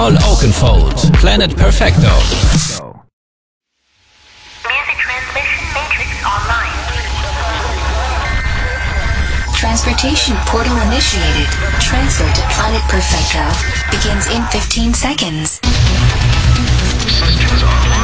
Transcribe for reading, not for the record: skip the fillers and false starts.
Paul Oakenfold, Planet Perfecto. Music transmission matrix online. Transportation portal initiated. Transfer to Planet Perfecto begins in 15 seconds. Systems online.